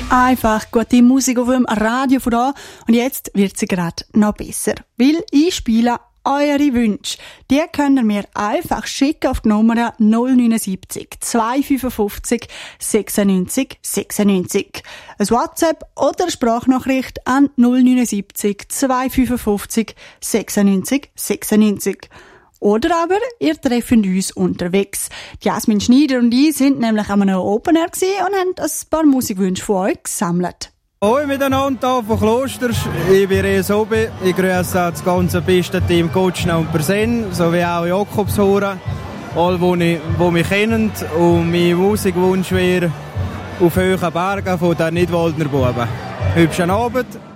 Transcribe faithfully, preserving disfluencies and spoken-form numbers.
Einfach gute Musik auf dem Radio von da. Und jetzt wird sie gerade noch besser. Weil ich spiele eure Wünsche. Die könnt ihr mir einfach schicken auf die Nummer null neunundsiebzig zweihundertfünfundfünfzig sechsundneunzig sechsundneunzig. Ein WhatsApp oder eine Sprachnachricht an null neunundsiebzig zweihundertfünfundfünfzig sechsundneunzig sechsundneunzig. Oder aber ihr trefft uns unterwegs. Jasmin Schneider und ich sind nämlich an einem Open Air gewesen und haben ein paar Musikwünsche von euch gesammelt. Hoi miteinander von Klosters, ich bin Rees Obi, ich grüße das ganze beste Team Kutschner und Persen, sowie auch Jakobshuren, alle, die mich kennen, und mein Musikwunsch wäre auf hohen Bergen von den Nidwaldner Buben. Hübschen Abend.